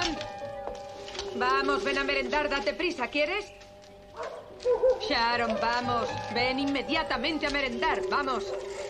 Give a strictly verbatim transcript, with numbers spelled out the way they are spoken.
Sharon. Vamos, ven a merendar, date prisa, ¿quieres? Sharon, vamos. Ven inmediatamente a merendar, vamos.